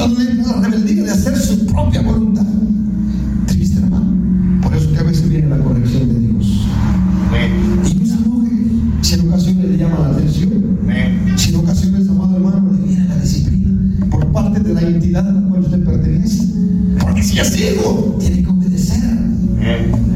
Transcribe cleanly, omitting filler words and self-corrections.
cuando le entra la rebeldía de hacer su propia voluntad. Triste, hermano. Por eso que a veces viene la corrección de Dios. Y no se enoje si en ocasiones le llama la atención. Si en ocasiones, amado hermano, le viene la disciplina por parte de la entidad a la cual usted pertenece. Porque si es hijo, tiene que obedecer.